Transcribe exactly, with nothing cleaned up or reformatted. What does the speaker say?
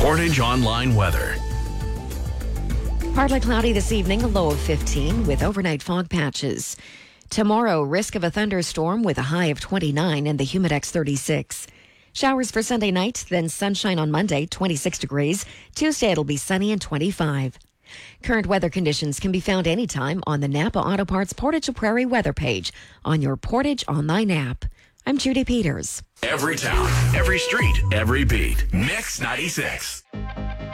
Portage Online weather. Partly cloudy this evening, a low of fifteen with overnight fog patches. Tomorrow, risk of a thunderstorm with a high of twenty-nine and the Humidex thirty-six. Showers for Sunday night, then sunshine on Monday, twenty-six degrees. Tuesday, it'll be sunny and twenty-five. Current weather conditions can be found anytime on the Napa Auto Parts Portage Prairie weather page on your Portage Online app. I'm Judy Peters. Every town, every street, every beat. Mix ninety-six.